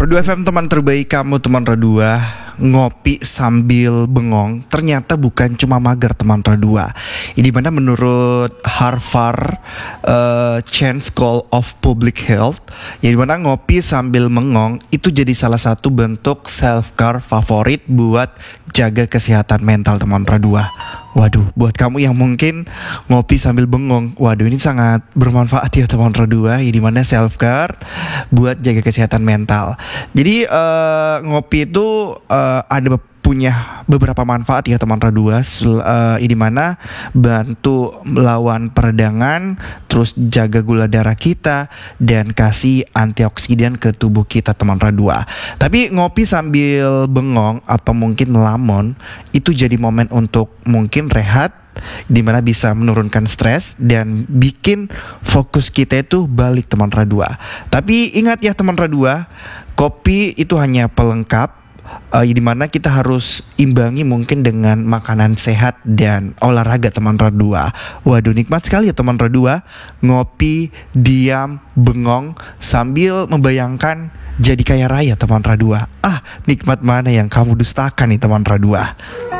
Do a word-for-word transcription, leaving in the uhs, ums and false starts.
Radu F M teman terbaik kamu, teman Radua. Ngopi sambil bengong ternyata bukan cuma mager, teman Radua. Ini mana menurut Harvard uh, Chan School of Public Health, yang dimana ngopi sambil bengong itu jadi salah satu bentuk self care favorit buat jaga kesehatan mental, teman Radua. Waduh, buat kamu yang mungkin ngopi sambil bengong, waduh ini sangat bermanfaat ya teman Radua. Di mana self care buat jaga kesehatan mental. Jadi uh, ngopi itu uh, ada punya beberapa manfaat ya teman Radua. Uh, di mana bantu melawan peradangan, terus jaga gula darah kita, dan kasih antioksidan ke tubuh kita, teman Radua. Tapi ngopi sambil bengong atau mungkin melamun itu jadi momen untuk mungkin rehat, dimana bisa menurunkan stres dan bikin fokus kita itu balik, teman Radua. Tapi ingat ya teman Radua, kopi itu hanya pelengkap, uh, dimana kita harus imbangi mungkin dengan makanan sehat dan olahraga, teman Radua. Waduh, nikmat sekali ya teman Radua, ngopi, diam, bengong sambil membayangkan jadi kaya raya, teman Radua. Ah, nikmat mana yang kamu dustakan nih teman Radua.